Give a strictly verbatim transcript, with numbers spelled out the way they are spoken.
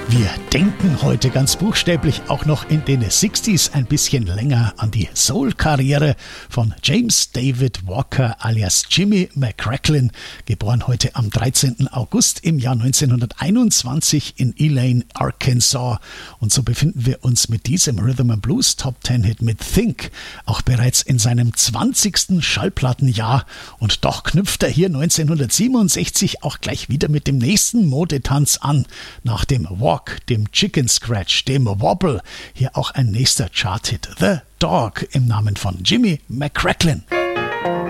Wir denken heute ganz buchstäblich auch noch in den sechziger ein bisschen länger an die Soul-Karriere von James David Walker alias Jimmy McCracklin, geboren heute am dreizehnten August im Jahr neunzehnhunderteinundzwanzig in Elaine, Arkansas. Und so befinden wir uns mit diesem Rhythm and Blues Top Ten Hit mit Think auch bereits in seinem zwanzigsten Schallplattenjahr. Und doch knüpft er hier neunzehnhundertsiebenundsechzig auch gleich wieder mit dem nächsten Modetanz an. Nach dem Walk, dem Chicken Scratch, dem Wobble, hier auch ein nächster Chart-Hit, The Dog im Namen von Jimmy McCracklin.